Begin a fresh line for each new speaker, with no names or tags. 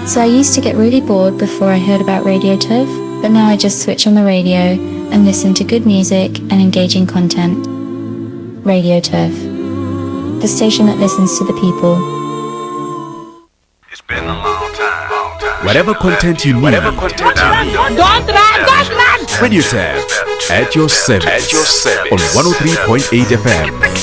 So I used to get really bored before I heard about Radio Turf, but now I just switch on the radio and listen to good music and engaging content. Radio Turf, the station that listens to the people.
It's been a long time.
Whatever content you need, Radio Turf at your service on 103.8 FM.